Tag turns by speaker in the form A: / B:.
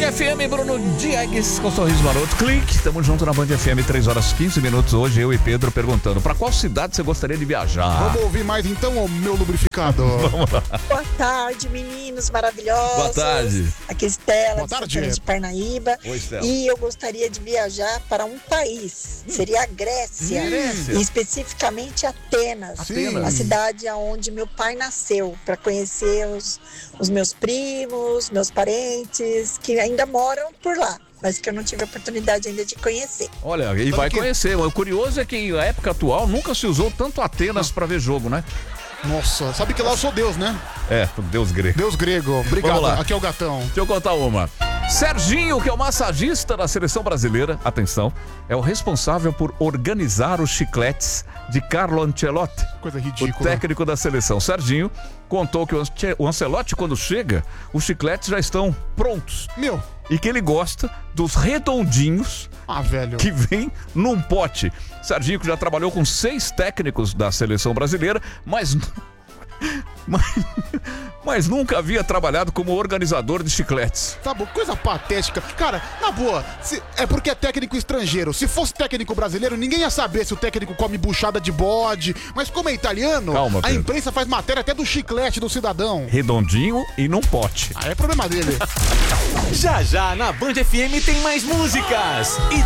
A: FM, Bruno Diegues com Sorriso Maroto. Clique, estamos junto na Band FM, 3 horas 15 minutos. Hoje eu e Pedro perguntando: pra qual cidade você gostaria de viajar?
B: Vamos ouvir mais então, ô meu lubrificado.
A: Vamos lá.
C: Boa tarde, meninos maravilhosos.
A: Boa tarde.
C: Aqui é Estela,
B: Boa tarde.
C: Santana de Parnaíba.
A: Oi, Estela.
C: E eu gostaria de viajar para um país. Seria a Grécia.
A: Grécia.
C: E especificamente Atenas.
A: Atenas.
C: A cidade onde meu pai nasceu. Para conhecer os meus primos, meus parentes, que ainda moram por lá. Mas que eu não tive a oportunidade ainda de conhecer.
A: Olha, e vai conhecer. O curioso é que na época atual nunca se usou tanto Atenas pra ver jogo, né?
B: Nossa, sabe que lá eu sou Deus, né?
A: É, Deus grego.
B: Deus grego. Obrigado.
A: Vamos lá.
B: Aqui é o gatão.
A: Deixa eu contar uma. Serginho, que é o massagista da seleção brasileira, atenção, é o responsável por organizar os chicletes de Carlo Ancelotti,
B: Coisa
A: o
B: ridícula.
A: técnico da seleção. Serginho contou que o Ancelotti, quando chega, os chicletes já estão prontos
B: Meu.
A: e que ele gosta dos redondinhos
B: Ah, velho.
A: que vem num pote. Serginho, que já trabalhou com 6 técnicos da seleção brasileira, mas nunca havia trabalhado como organizador de chicletes.
B: Tá bom, coisa patética. Cara, na boa, é porque é técnico estrangeiro. Se fosse técnico brasileiro, ninguém ia saber se o técnico come buchada de bode. Mas como é italiano,
A: Calma,
B: a
A: Pedro.
B: imprensa faz matéria até do chiclete do cidadão.
A: Redondinho e num pote.
B: Ah, é problema dele.
D: Já já na Band FM tem mais músicas e